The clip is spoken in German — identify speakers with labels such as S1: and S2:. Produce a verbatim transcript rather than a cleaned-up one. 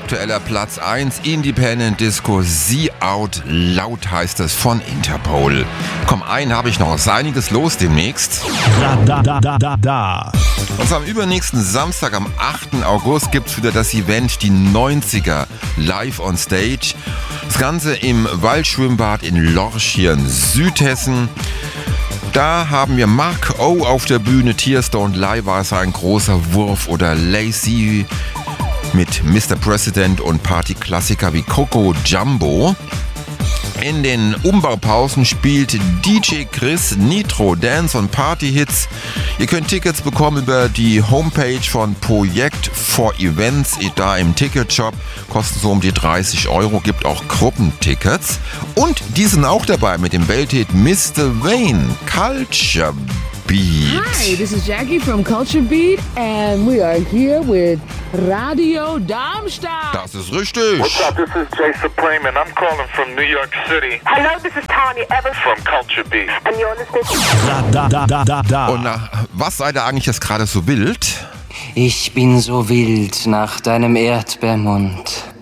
S1: aktueller Platz eins, Independent Disco, See Out Loud heißt es von Interpol. Komm, einen habe ich noch, ist einiges los demnächst.
S2: Da, da, da, da, da.
S1: Und am übernächsten Samstag, am achten August, gibt es wieder das Event Die neunziger live on stage. Das Ganze im Waldschwimmbad in Lorch hier in Südhessen. Da haben wir Mark O auf der Bühne, Tearstone, Leihwasser, ein großer Wurf oder Lazy mit Mister President und Partyklassiker wie Coco Jumbo. In den Umbaupausen spielt D J Chris Nitro Dance und Party-Hits. Ihr könnt Tickets bekommen über die Homepage von Projekt for Events, da im Ticketshop. Kosten so um die dreißig Euro, gibt auch Gruppentickets. Und die sind auch dabei mit dem Welthit Mister Wayne, Culture Beat.
S3: Hi, this is Jackie from Culture Beat and we are here with Radio Darmstadt.
S1: Das ist richtig.
S4: What's up? This is Jay Supreme and I'm calling from New York City.
S5: Hello, this is Tanya Evans
S4: from Culture Beat.
S5: And you're listening to
S2: Da, da, da, da, da.
S1: Und na, was seid ihr eigentlich jetzt gerade so wild?
S6: Ich bin so wild nach deinem Erdbeermund.